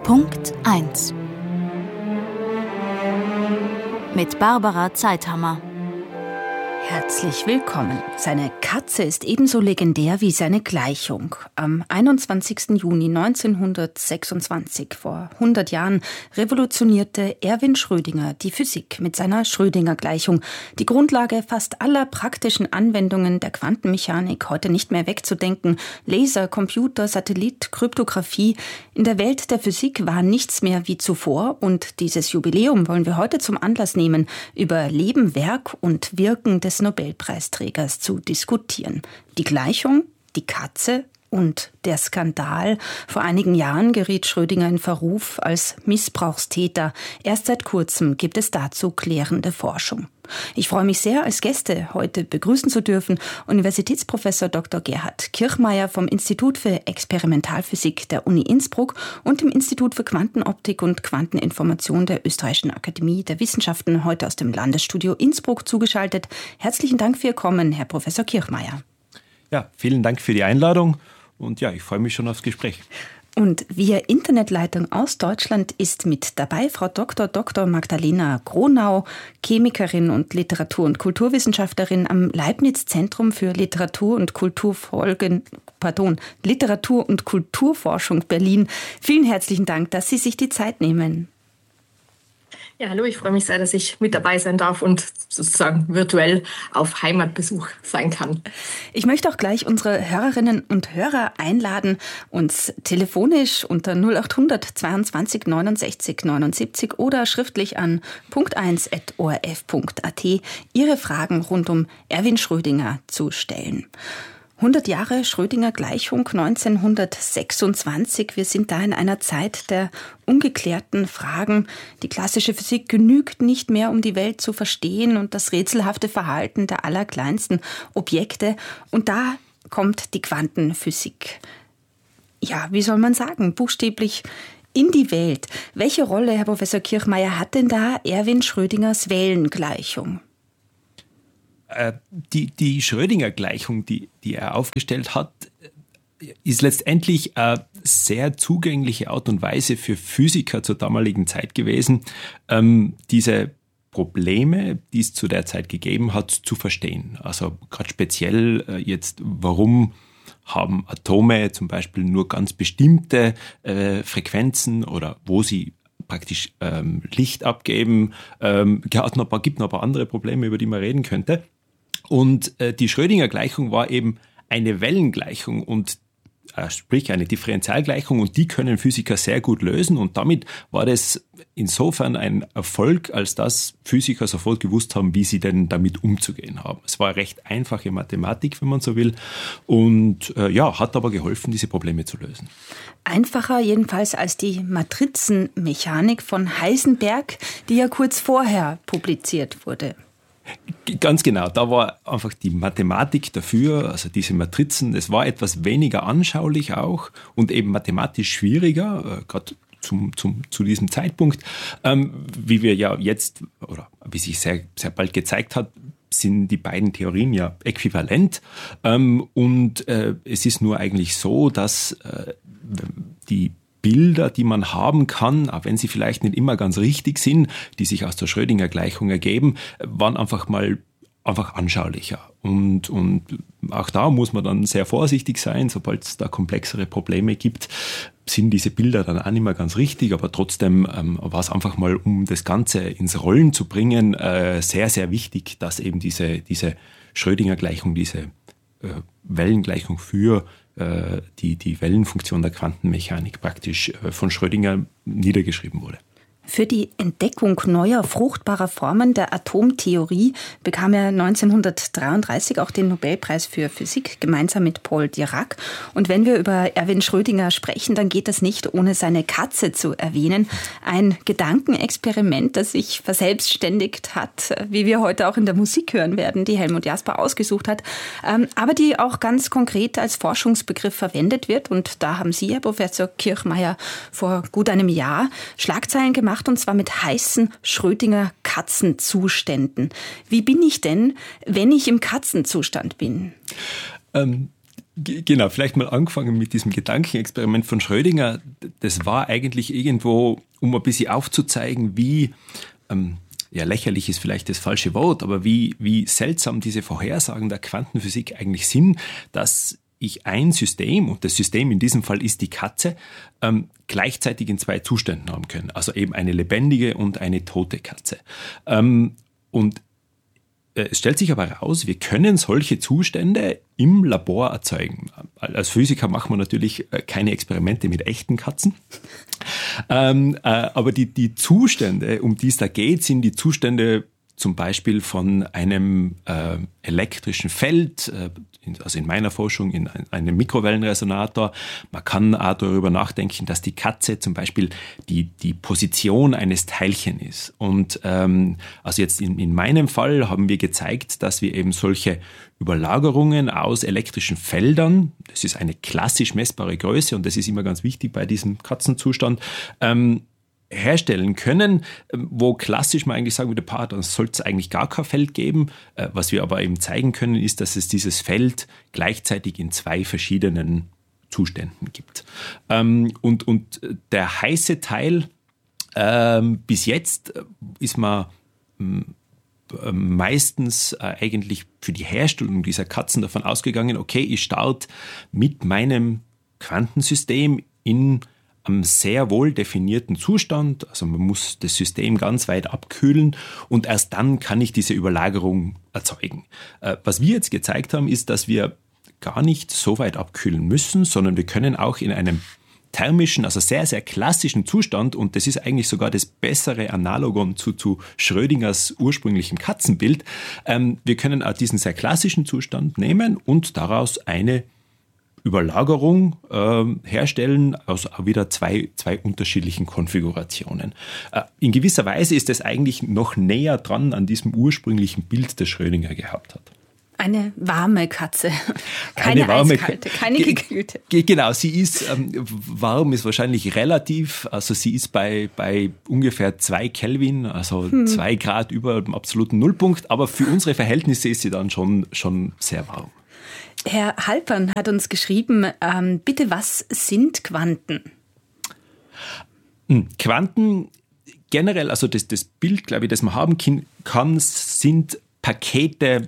Punkt 1 mit Barbara Zeithammer. Herzlich willkommen. Seine Katze ist ebenso legendär wie seine Gleichung. Am 21. Juni 1926, vor 100 Jahren, revolutionierte Erwin Schrödinger die Physik mit seiner Schrödinger-Gleichung. Die Grundlage fast aller praktischen Anwendungen der Quantenmechanik, heute nicht mehr wegzudenken. Laser, Computer, Satellit, Kryptographie. In der Welt der Physik war nichts mehr wie zuvor. Und dieses Jubiläum wollen wir heute zum Anlass nehmen, über Leben, Werk und Wirken des Nobelpreisträgers zu diskutieren. Die Gleichung, die Katze und der Skandal. Vor einigen Jahren geriet Schrödinger in Verruf als Missbrauchstäter. Erst seit kurzem gibt es dazu klärende Forschung. Ich freue mich sehr, als Gäste heute begrüßen zu dürfen Universitätsprofessor Dr. Gerhard Kirchmeier vom Institut für Experimentalphysik der Uni Innsbruck und dem Institut für Quantenoptik und Quanteninformation der Österreichischen Akademie der Wissenschaften, heute aus dem Landesstudio Innsbruck zugeschaltet. Herzlichen Dank für Ihr Kommen, Herr Professor Kirchmeier. Ja, vielen Dank für die Einladung und ja, ich freue mich schon aufs Gespräch. Und via Internetleitung aus Deutschland ist mit dabei Frau Dr. Magdalena Gronau, Chemikerin und Literatur- und Kulturwissenschaftlerin am Leibniz-Zentrum für Literatur- und Kulturforschung Berlin. Vielen herzlichen Dank, dass Sie sich die Zeit nehmen. Ja, hallo, ich freue mich sehr, dass ich mit dabei sein darf und sozusagen virtuell auf Heimatbesuch sein kann. Ich möchte auch gleich unsere Hörerinnen und Hörer einladen, uns telefonisch unter 0800 22 69 79 oder schriftlich an punkt1@orf.at Ihre Fragen rund um Erwin Schrödinger zu stellen. 100 Jahre Schrödinger-Gleichung 1926. Wir sind da in einer Zeit der ungeklärten Fragen. Die klassische Physik genügt nicht mehr, um die Welt zu verstehen und das rätselhafte Verhalten der allerkleinsten Objekte. Und da kommt die Quantenphysik. Ja, wie soll man sagen, buchstäblich in die Welt. Welche Rolle, Herr Professor Kirchmeier, hat denn da Erwin Schrödingers Wellengleichung? Die Schrödinger-Gleichung, die er aufgestellt hat, ist letztendlich eine sehr zugängliche Art und Weise für Physiker zur damaligen Zeit gewesen, diese Probleme, die es zu der Zeit gegeben hat, zu verstehen. Also gerade speziell jetzt, warum haben Atome zum Beispiel nur ganz bestimmte Frequenzen oder wo sie praktisch Licht abgeben. Gibt noch ein paar andere Probleme, über die man reden könnte. Und die Schrödinger-Gleichung war eben eine Wellengleichung und sprich eine Differentialgleichung, und die können Physiker sehr gut lösen, und damit war das insofern ein Erfolg, als dass Physiker sofort gewusst haben, wie sie denn damit umzugehen haben. Es war recht einfache Mathematik, wenn man so will, und hat aber geholfen, diese Probleme zu lösen. Einfacher jedenfalls als die Matrizenmechanik von Heisenberg, die ja kurz vorher publiziert wurde. Ganz genau, da war einfach die Mathematik dafür, also diese Matrizen, es war etwas weniger anschaulich auch und eben mathematisch schwieriger, gerade zu diesem Zeitpunkt. Wie wir ja jetzt, oder wie sich sehr, sehr bald gezeigt hat, sind die beiden Theorien ja äquivalent, und es ist nur eigentlich so, dass die Bilder, die man haben kann, auch wenn sie vielleicht nicht immer ganz richtig sind, die sich aus der Schrödinger-Gleichung ergeben, waren einfach anschaulicher. Und auch da muss man dann sehr vorsichtig sein, sobald es da komplexere Probleme gibt, sind diese Bilder dann auch nicht mehr ganz richtig, aber trotzdem war es einfach mal, um das Ganze ins Rollen zu bringen, sehr, sehr wichtig, dass eben diese Schrödinger-Gleichung, diese Wellengleichung für die Wellenfunktion der Quantenmechanik praktisch von Schrödinger niedergeschrieben wurde. Für die Entdeckung neuer fruchtbarer Formen der Atomtheorie bekam er 1933 auch den Nobelpreis für Physik gemeinsam mit Paul Dirac. Und wenn wir über Erwin Schrödinger sprechen, dann geht das nicht, ohne seine Katze zu erwähnen. Ein Gedankenexperiment, das sich verselbstständigt hat, wie wir heute auch in der Musik hören werden, die Helmut Jasper ausgesucht hat, aber die auch ganz konkret als Forschungsbegriff verwendet wird. Und da haben Sie, Herr Professor Kirchmeier, vor gut einem Jahr Schlagzeilen gemacht, und zwar mit heißen Schrödinger-Katzenzuständen. Wie bin ich denn, wenn ich im Katzenzustand bin? Genau, vielleicht mal angefangen mit diesem Gedankenexperiment von Schrödinger. Das war eigentlich irgendwo, um ein bisschen aufzuzeigen, wie, lächerlich ist vielleicht das falsche Wort, aber wie seltsam diese Vorhersagen der Quantenphysik eigentlich sind, dass ich ein System, und das System in diesem Fall ist die Katze, gleichzeitig in zwei Zuständen haben können. Also eben eine lebendige und eine tote Katze. Und es stellt sich aber heraus, wir können solche Zustände im Labor erzeugen. Als Physiker machen wir natürlich keine Experimente mit echten Katzen. Aber die Zustände, um die es da geht, sind die Zustände zum Beispiel von einem elektrischen Feld, also in meiner Forschung in einem Mikrowellenresonator. Man kann auch darüber nachdenken, dass die Katze zum Beispiel die Position eines Teilchen ist. Und also jetzt in meinem Fall haben wir gezeigt, dass wir eben solche Überlagerungen aus elektrischen Feldern, das ist eine klassisch messbare Größe und das ist immer ganz wichtig bei diesem Katzenzustand, herstellen können, wo klassisch man eigentlich sagen würde, dann soll es eigentlich gar kein Feld geben. Was wir aber eben zeigen können, ist, dass es dieses Feld gleichzeitig in zwei verschiedenen Zuständen gibt. Und der heiße Teil, bis jetzt ist man meistens eigentlich für die Herstellung dieser Katzen davon ausgegangen, okay, ich starte mit meinem Quantensystem in einem sehr wohl definierten Zustand, also man muss das System ganz weit abkühlen und erst dann kann ich diese Überlagerung erzeugen. Was wir jetzt gezeigt haben, ist, dass wir gar nicht so weit abkühlen müssen, sondern wir können auch in einem thermischen, also sehr, sehr klassischen Zustand, und das ist eigentlich sogar das bessere Analogon zu Schrödingers ursprünglichem Katzenbild, wir können auch diesen sehr klassischen Zustand nehmen und daraus eine Überlagerung herstellen aus wieder zwei unterschiedlichen Konfigurationen. In gewisser Weise ist es eigentlich noch näher dran an diesem ursprünglichen Bild, das Schrödinger gehabt hat. Eine warme Katze, keine eiskalte, keine gekühlte. Genau, sie ist, warm ist wahrscheinlich relativ, also sie ist bei ungefähr 2 Kelvin, also 2 Grad über dem absoluten Nullpunkt, aber für unsere Verhältnisse ist sie dann schon sehr warm. Herr Halpern hat uns geschrieben, bitte, was sind Quanten? Quanten generell, also das Bild, glaube ich, das man haben kann, sind Pakete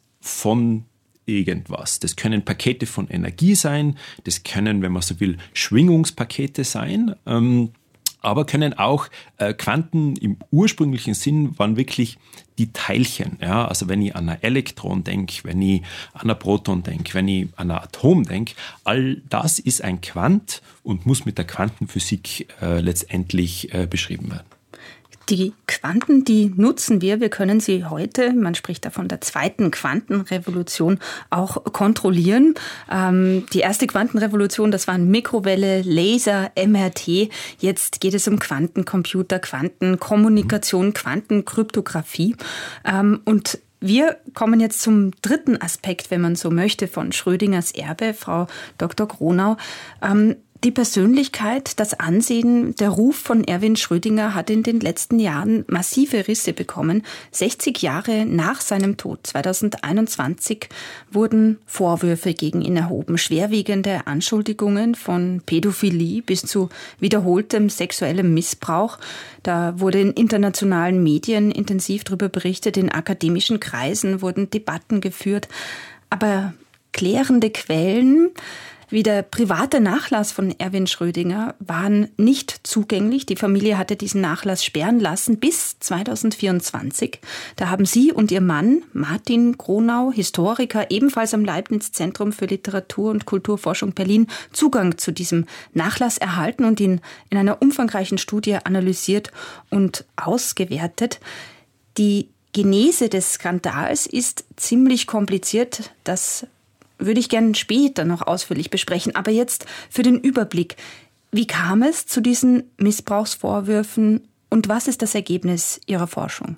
von irgendwas. Das können Pakete von Energie sein, das können, wenn man so will, Schwingungspakete sein, aber können auch Quanten im ursprünglichen Sinn waren wirklich die Teilchen. Ja? Also wenn ich an ein Elektron denke, wenn ich an ein Proton denke, wenn ich an ein Atom denke, all das ist ein Quant und muss mit der Quantenphysik letztendlich beschrieben werden. Die Quanten, die nutzen wir. Wir können sie heute, man spricht da von der zweiten Quantenrevolution, auch kontrollieren. Die erste Quantenrevolution, das waren Mikrowelle, Laser, MRT. Jetzt geht es um Quantencomputer, Quantenkommunikation, Quantenkryptographie. Und wir kommen jetzt zum dritten Aspekt, wenn man so möchte, von Schrödingers Erbe, Frau Dr. Gronau. Die Persönlichkeit, das Ansehen, der Ruf von Erwin Schrödinger hat in den letzten Jahren massive Risse bekommen. 60 Jahre nach seinem Tod, 2021, wurden Vorwürfe gegen ihn erhoben. Schwerwiegende Anschuldigungen von Pädophilie bis zu wiederholtem sexuellem Missbrauch. Da wurde in internationalen Medien intensiv darüber berichtet, in akademischen Kreisen wurden Debatten geführt. Aber klärende Quellen wie der private Nachlass von Erwin Schrödinger waren nicht zugänglich. Die Familie hatte diesen Nachlass sperren lassen bis 2024. Da haben Sie und Ihr Mann, Martin Gronau, Historiker, ebenfalls am Leibniz-Zentrum für Literatur- und Kulturforschung Berlin, Zugang zu diesem Nachlass erhalten und ihn in einer umfangreichen Studie analysiert und ausgewertet. Die Genese des Skandals ist ziemlich kompliziert. Das würde ich gerne später noch ausführlich besprechen. Aber jetzt für den Überblick. Wie kam es zu diesen Missbrauchsvorwürfen und was ist das Ergebnis Ihrer Forschung?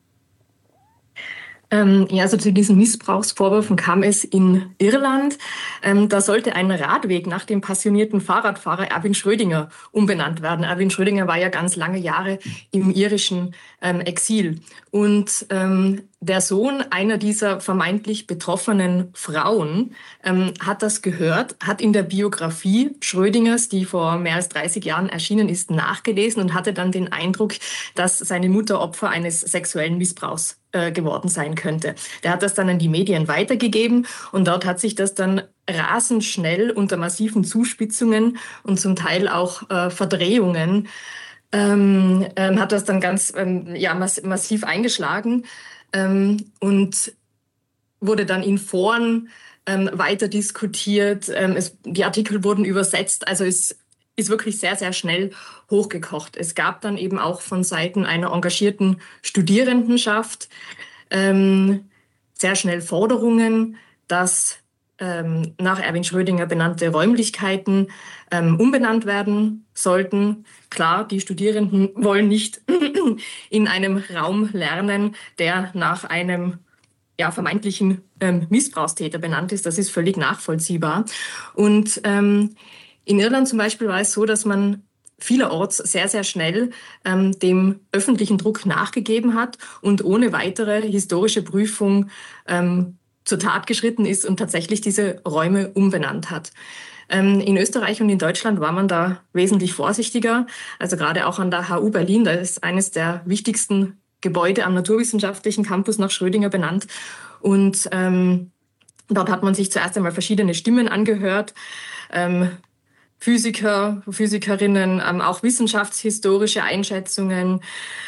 Also zu diesen Missbrauchsvorwürfen kam es in Irland. Da sollte ein Radweg nach dem passionierten Fahrradfahrer Erwin Schrödinger umbenannt werden. Erwin Schrödinger war ja ganz lange Jahre im irischen Exil. Und der Sohn einer dieser vermeintlich betroffenen Frauen hat das gehört, hat in der Biografie Schrödingers, die vor mehr als 30 Jahren erschienen ist, nachgelesen und hatte dann den Eindruck, dass seine Mutter Opfer eines sexuellen Missbrauchs geworden sein könnte. Der hat das dann an die Medien weitergegeben und dort hat sich das dann rasend schnell unter massiven Zuspitzungen und zum Teil auch Verdrehungen hat das dann ganz massiv eingeschlagen. Und wurde dann in Foren weiter diskutiert. Die Artikel wurden übersetzt. Also es ist wirklich sehr, sehr schnell hochgekocht. Es gab dann eben auch von Seiten einer engagierten Studierendenschaft sehr schnell Forderungen, dass nach Erwin Schrödinger benannte Räumlichkeiten umbenannt werden sollten. Klar, die Studierenden wollen nicht in einem Raum lernen, der nach einem vermeintlichen Missbrauchstäter benannt ist. Das ist völlig nachvollziehbar. Und in Irland zum Beispiel war es so, dass man vielerorts sehr, sehr schnell dem öffentlichen Druck nachgegeben hat und ohne weitere historische Prüfung zur Tat geschritten ist und tatsächlich diese Räume umbenannt hat. In Österreich und in Deutschland war man da wesentlich vorsichtiger. Also gerade auch an der HU Berlin, da ist eines der wichtigsten Gebäude am Naturwissenschaftlichen Campus nach Schrödinger benannt. Und dort hat man sich zuerst einmal verschiedene Stimmen angehört. Physiker, Physikerinnen, auch wissenschaftshistorische Einschätzungen,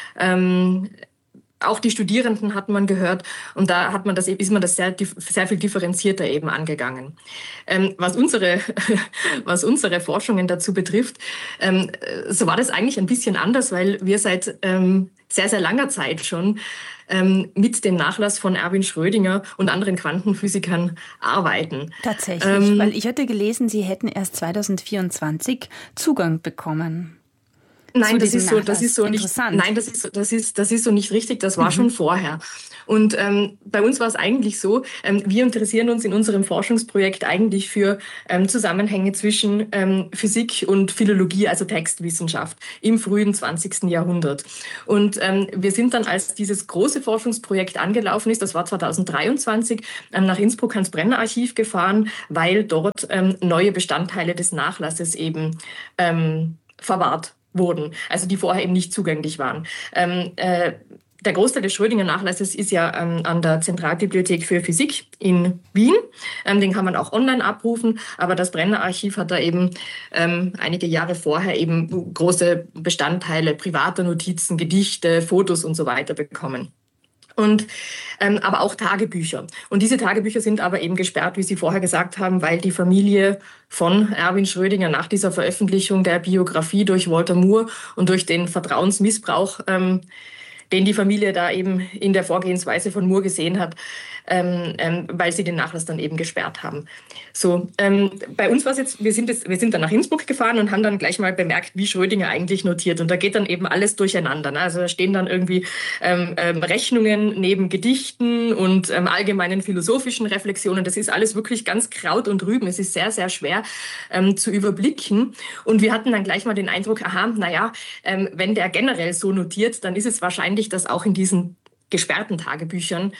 auch die Studierenden hat man gehört und da ist man das sehr viel differenzierter eben angegangen. Was unsere Forschungen dazu betrifft, so war das eigentlich ein bisschen anders, weil wir seit sehr, sehr langer Zeit schon mit dem Nachlass von Erwin Schrödinger und anderen Quantenphysikern arbeiten. Tatsächlich, weil ich hatte gelesen, Sie hätten erst 2024 Zugang bekommen. Nein, das ist so nicht. Nein, das ist so nicht richtig. Das war schon vorher. Und bei uns war es eigentlich so: Wir interessieren uns in unserem Forschungsprojekt eigentlich für Zusammenhänge zwischen Physik und Philologie, also Textwissenschaft im frühen 20. Jahrhundert. Und wir sind dann, als dieses große Forschungsprojekt angelaufen ist, das war 2023, nach Innsbruck ans Brenner Archiv gefahren, weil dort neue Bestandteile des Nachlasses eben verwahrt wurden, also die vorher eben nicht zugänglich waren. Der Großteil des Schrödinger-Nachlasses ist ja an der Zentralbibliothek für Physik in Wien. Den kann man auch online abrufen, aber das Brenner Archiv hat da eben einige Jahre vorher eben große Bestandteile privater Notizen, Gedichte, Fotos und so weiter bekommen. Und aber auch Tagebücher. Und diese Tagebücher sind aber eben gesperrt, wie Sie vorher gesagt haben, weil die Familie von Erwin Schrödinger nach dieser Veröffentlichung der Biografie durch Walter Moore und durch den Vertrauensmissbrauch, den die Familie da eben in der Vorgehensweise von Moore gesehen hat, weil sie den Nachlass dann eben gesperrt haben. So, bei uns war es jetzt, wir sind dann nach Innsbruck gefahren und haben dann gleich mal bemerkt, wie Schrödinger eigentlich notiert. Und da geht dann eben alles durcheinander. Ne? Also da stehen dann irgendwie Rechnungen neben Gedichten und allgemeinen philosophischen Reflexionen. Das ist alles wirklich ganz Kraut und Rüben. Es ist sehr, sehr schwer zu überblicken. Und wir hatten dann gleich mal den Eindruck, wenn der generell so notiert, dann ist es wahrscheinlich, dass auch in diesen gesperrten Tagebüchern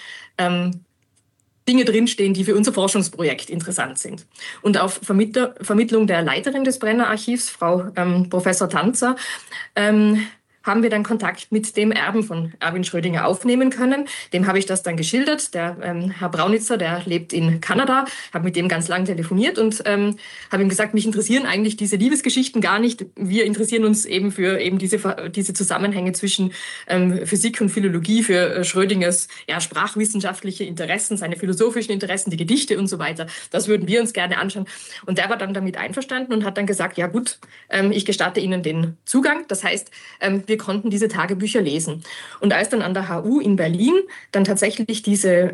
Dinge drinstehen, die für unser Forschungsprojekt interessant sind. Und auf Vermittlung der Leiterin des Brenner Archivs, Frau Professor Tanzer, haben wir dann Kontakt mit dem Erben von Erwin Schrödinger aufnehmen können. Dem habe ich das dann geschildert. Der Herr Braunitzer, der lebt in Kanada, habe mit dem ganz lang telefoniert und habe ihm gesagt, mich interessieren eigentlich diese Liebesgeschichten gar nicht. Wir interessieren uns eben für eben diese Zusammenhänge zwischen Physik und Philologie, für Schrödingers sprachwissenschaftliche Interessen, seine philosophischen Interessen, die Gedichte und so weiter. Das würden wir uns gerne anschauen. Und der war dann damit einverstanden und hat dann gesagt, ja gut, ich gestatte Ihnen den Zugang. Das heißt, wir konnten diese Tagebücher lesen. Und als dann an der HU in Berlin dann tatsächlich diese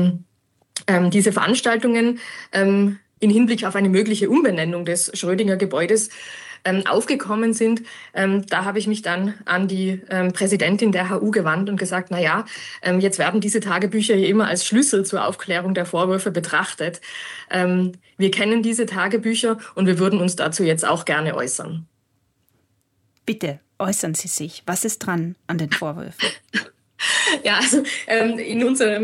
Veranstaltungen in Hinblick auf eine mögliche Umbenennung des Schrödinger-Gebäudes aufgekommen sind, da habe ich mich dann an die Präsidentin der HU gewandt und gesagt, jetzt werden diese Tagebücher hier immer als Schlüssel zur Aufklärung der Vorwürfe betrachtet. Wir kennen diese Tagebücher und wir würden uns dazu jetzt auch gerne äußern. Bitte, äußern Sie sich. Was ist dran an den Vorwürfen? Ja, also in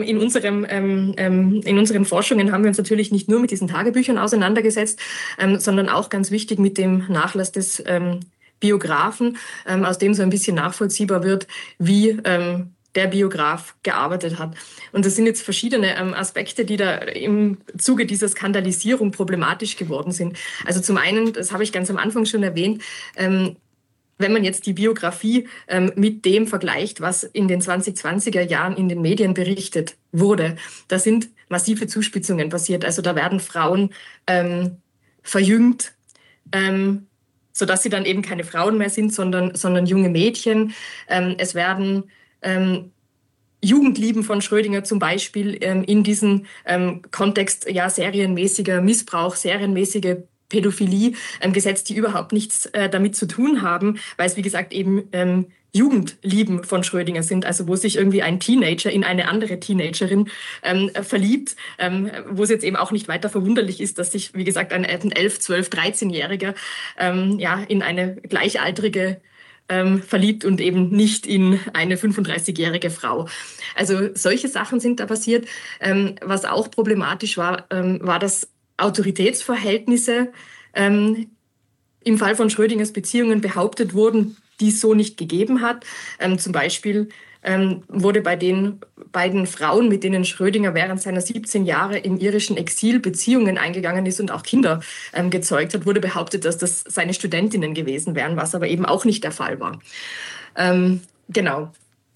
unseren Forschungen haben wir uns natürlich nicht nur mit diesen Tagebüchern auseinandergesetzt, sondern auch ganz wichtig mit dem Nachlass des Biografen, aus dem so ein bisschen nachvollziehbar wird, wie der Biograf gearbeitet hat. Und das sind jetzt verschiedene Aspekte, die da im Zuge dieser Skandalisierung problematisch geworden sind. Also zum einen, das habe ich ganz am Anfang schon erwähnt, wenn man jetzt die Biografie mit dem vergleicht, was in den 2020er Jahren in den Medien berichtet wurde, da sind massive Zuspitzungen passiert. Also da werden Frauen verjüngt, sodass sie dann eben keine Frauen mehr sind, sondern junge Mädchen. Es werden Jugendlieben von Schrödinger zum Beispiel in diesem Kontext serienmäßiger Missbrauch, serienmäßige Pädophilie gesetzt, die überhaupt nichts damit zu tun haben, weil es, wie gesagt, eben Jugendlieben von Schrödinger sind, also wo sich irgendwie ein Teenager in eine andere Teenagerin verliebt, wo es jetzt eben auch nicht weiter verwunderlich ist, dass sich, wie gesagt, ein 11-, 12-, 13-Jähriger in eine Gleichaltrige verliebt und eben nicht in eine 35-jährige Frau. Also solche Sachen sind da passiert. Was auch problematisch war, war, dass Autoritätsverhältnisse im Fall von Schrödingers Beziehungen behauptet wurden, die es so nicht gegeben hat. Zum Beispiel wurde bei den beiden Frauen, mit denen Schrödinger während seiner 17 Jahre im irischen Exil Beziehungen eingegangen ist und auch Kinder gezeugt hat, wurde behauptet, dass das seine Studentinnen gewesen wären, was aber eben auch nicht der Fall war. Genau.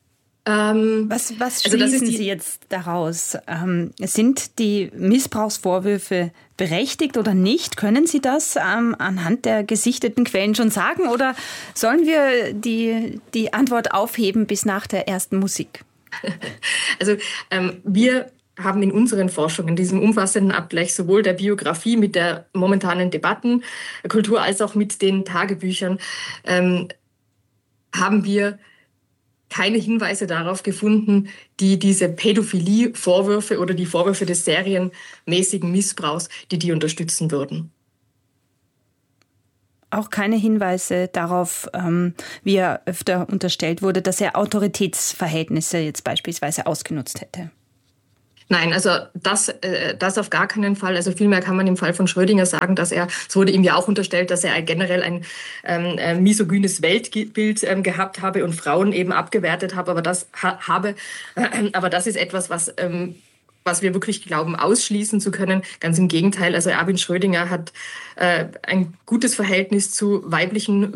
Was schließen Sie jetzt daraus? Sind die Missbrauchsvorwürfe berechtigt oder nicht? Können Sie das anhand der gesichteten Quellen schon sagen? Oder sollen wir die Antwort aufheben bis nach der ersten Musik? Also wir haben in unseren Forschungen, diesem umfassenden Abgleich sowohl der Biografie mit der momentanen Debattenkultur als auch mit den Tagebüchern, haben wir keine Hinweise darauf gefunden, die diese Pädophilie-Vorwürfe oder die Vorwürfe des serienmäßigen Missbrauchs, die unterstützen würden. Auch keine Hinweise darauf, wie er öfter unterstellt wurde, dass er Autoritätsverhältnisse jetzt beispielsweise ausgenutzt hätte. Nein, also das auf gar keinen Fall. Also vielmehr kann man im Fall von Schrödinger sagen, dass es wurde ihm ja auch unterstellt, dass er generell ein misogynes Weltbild gehabt habe und Frauen eben abgewertet habe. Aber das ist etwas, was wir wirklich glauben, ausschließen zu können. Ganz im Gegenteil. Also Erwin Schrödinger hat ein gutes Verhältnis zu weiblichen